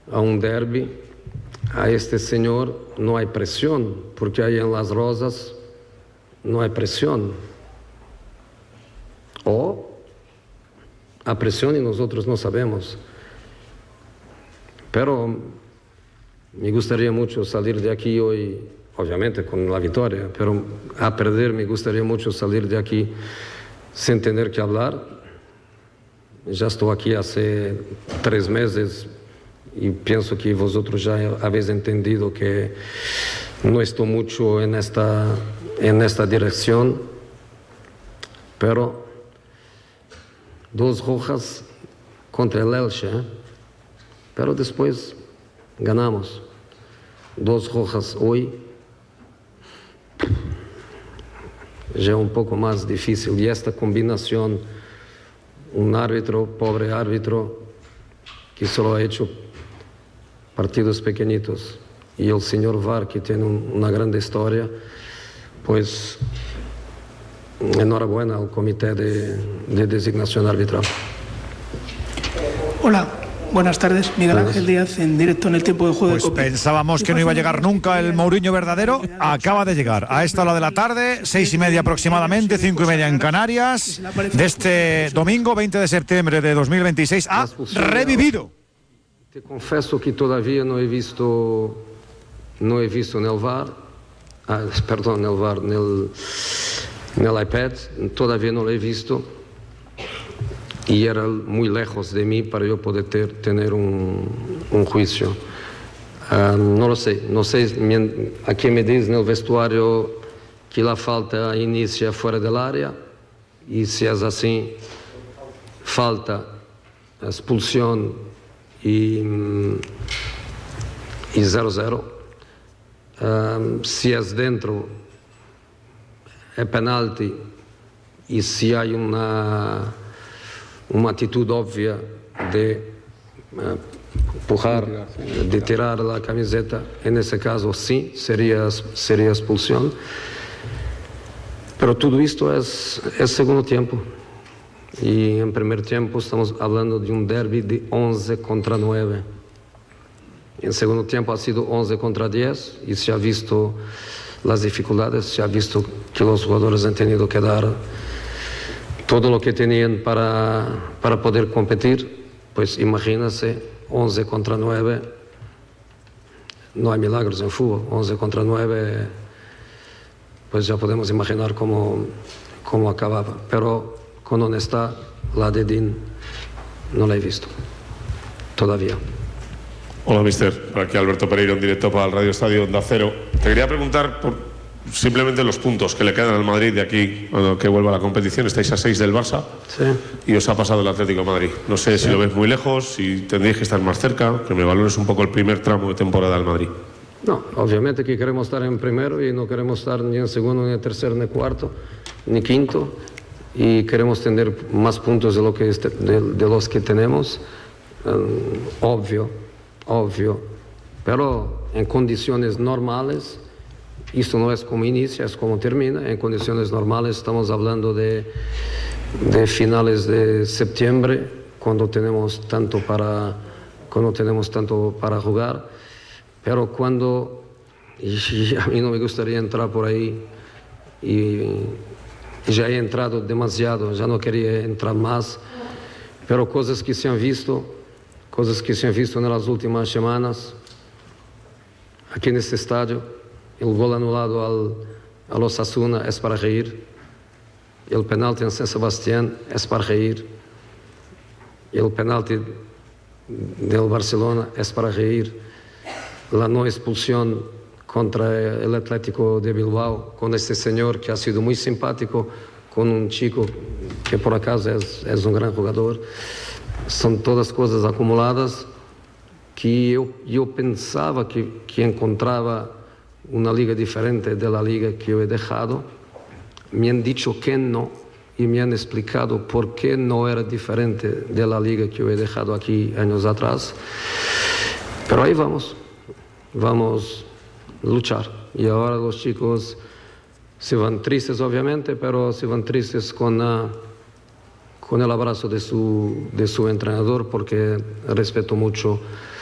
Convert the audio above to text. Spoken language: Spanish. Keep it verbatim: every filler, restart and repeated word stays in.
a un derbi, a este señor no hay presión, porque ahí en Las Rosas no hay presión. O a presión y nosotros no sabemos. Pero me gustaría mucho salir de aquí hoy, obviamente con la victoria, pero a perder me gustaría mucho salir de aquí sin tener que hablar. Ya estoy aquí hace tres meses y pienso que vosotros ya habéis entendido que no estoy mucho en esta, en esta dirección, pero dos rojas contra el Elche, ¿eh? Pero después ganamos. Dos rojas hoy ya es un poco más difícil. Y esta combinación, un árbitro, pobre árbitro, que solo ha hecho partidos pequeñitos, y el señor V A R, que tiene un, una grande historia, pues enhorabuena al comité de, de designación arbitral. Hola, buenas tardes. Miguel Ángel Díaz, en directo en el tiempo de juego pues de COPE. Pensábamos que no iba a llegar nunca el Mourinho verdadero. Acaba de llegar a esta hora de la tarde, seis y media aproximadamente, cinco y media en Canarias, de este domingo veinte de septiembre de dos mil veintiséis. Ha revivido. Te confieso que todavía no he visto, no he visto en el V A R, ah, perdón, en el V A R, en el, en el iPad, todavía no lo he visto. Y era muy lejos de mí para yo poder ter, tener un, un juicio. Uh, no lo sé, no sé a qué me dice en el vestuario que la falta inicia fuera del área, y si es así, falta, expulsión y cero cero. Uh, si es dentro, es penalti, y si hay una una actitud obvia de uh, empujar, de tirar la camiseta, en ese caso sí, sería, sería expulsión. Pero todo esto es, es segundo tiempo. Y en primer tiempo estamos hablando de un derbi de once contra nueve. En segundo tiempo ha sido once contra diez, y se ha visto las dificultades, se ha visto que los jugadores han tenido que dar todo lo que tenían para, para poder competir. Pues imagínense, once contra nueve, no hay milagros en fútbol. once contra nueve, pues ya podemos imaginar cómo, cómo acababa. Pero con honestidad, la de Dean no la he visto todavía. Hola, mister. Aquí Alberto Pereiro, en directo para el Radio Estadio Onda Cero. Te quería preguntar por simplemente los puntos que le quedan al Madrid de aquí, bueno, que vuelva a la competición. Estáis a seis del Barça, sí, y os ha pasado el Atlético de Madrid. No sé si sí. lo ves muy lejos, si tendréis que estar más cerca, que me valores un poco el primer tramo de temporada al Madrid. No, obviamente que queremos estar en primero, y no queremos estar ni en segundo, ni en tercero, ni cuarto, ni quinto, y queremos tener más puntos de, lo que este, de, de los que tenemos, um, obvio, obvio, pero en condiciones normales. Esto no es como inicia, es como termina. En condiciones normales estamos hablando de, de finales de septiembre, cuando tenemos tanto para, cuando tenemos tanto para jugar. Pero cuando, y a mí no me gustaría entrar por ahí, y ya he entrado demasiado, ya no quería entrar más, pero cosas que se han visto, cosas que se han visto en las últimas semanas, aquí en este estadio. El gol anulado al, al Osasuna es para reír. El penalti en San Sebastián es para reír. El penalti del Barcelona es para reír. La no expulsión contra el Atlético de Bilbao, con este señor que ha sido muy simpático, con un chico que por acaso es, es un gran jugador. Son todas cosas acumuladas que yo, yo pensaba que, que encontraba una liga diferente de la liga que yo he dejado. Me han dicho que no, y me han explicado por qué no era diferente de la liga que yo he dejado aquí años atrás. Pero ahí vamos, vamos a luchar. Y ahora los chicos se van tristes, obviamente, pero se van tristes con, uh, con el abrazo de su, de su entrenador, porque respeto mucho